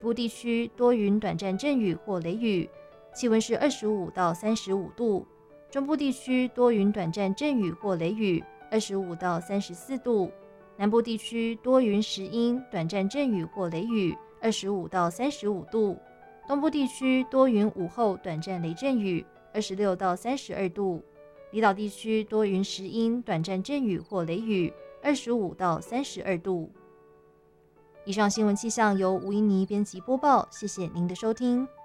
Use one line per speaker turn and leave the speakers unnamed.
部地区多云短暂阵雨或雷雨，气温是25到35度。中部地区多云短暂阵雨或雷雨，25到34度。南部地区多云时阴，短暂阵雨或雷雨，25到35度。东部地区多云午后短暂雷阵雨，26到32度。离岛地区多云时阴，短暂阵雨或雷雨，25到32度。以上新闻气象由吴怡妮编辑播报，谢谢您的收听。